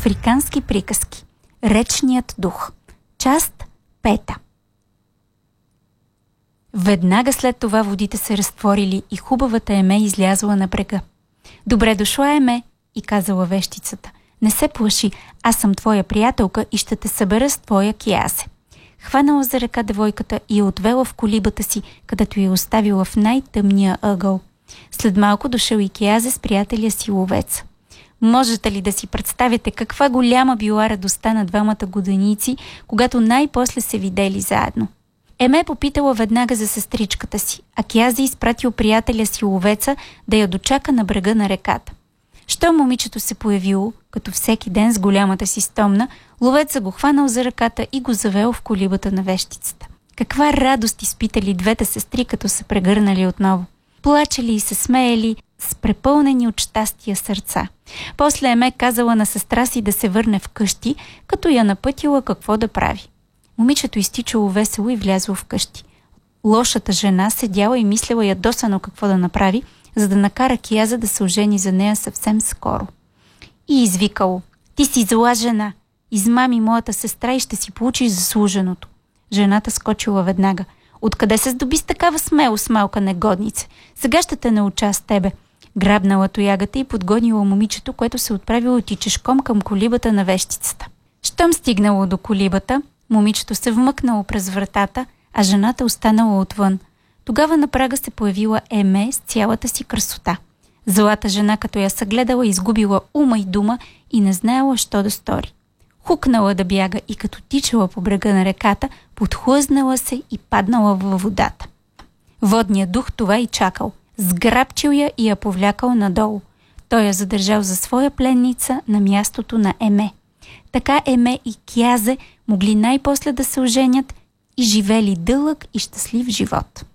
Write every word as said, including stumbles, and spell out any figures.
Африкански приказки. Речният дух. Част пета. Веднага след това водите се разтворили и хубавата Еме излязла на брега. Добре дошла, Еме, и казала вещицата. Не се плаши, аз съм твоя приятелка и ще те събера с твоя киясе. Хванала за ръка девойката и я отвела в колибата си, където я оставила в най-тъмния ъгъл. След малко дошъл и Киязе с приятеля си ловеца. Можете ли да си представите каква голяма била радостта на двамата годеници, когато най-после се видели заедно? Еме попитала веднага за сестричката си, а Киязе изпратил приятеля си ловеца да я дочака на брега на реката. Що момичето се появило, като всеки ден с голямата си стомна, ловеца го хванал за ръката и го завел в колибата на вещицата. Каква радост изпитали двете сестри, като се прегърнали отново. Плачели и се смеели с препълнени от щастия сърца. После Еме казала на сестра си да се върне вкъщи, като я напътила какво да прави. Момичето изтичало весело и влязло вкъщи. Лошата жена седяла и мислела ядосано какво да направи, за да накара Кияза да се ожени за нея съвсем скоро. И извикало: ти си зла жена, измами моята сестра и ще си получиш заслуженото. Жената скочила веднага. Откъде се здоби с такава смелост, малка негоднице? Сега ще те науча с тебе. Грабнала тоягата и подгонила момичето, което се отправило тичешком към колибата на вещицата. Щом стигнало до колибата, момичето се вмъкнало през вратата, а жената останала отвън. Тогава на прага се появила Еме с цялата си красота. Злата жена, като я съгледала, изгубила ума и дума и не знаела що да стори. Хукнала да бяга и като тичала по брега на реката, подхлъзнала се и паднала във водата. Водният дух това и чакал. Сграбчил я и я повлякал надолу. Той я задържал за своя пленница на мястото на Еме. Така Еме и Киязе могли най-после да се оженят и живели дълъг и щастлив живот.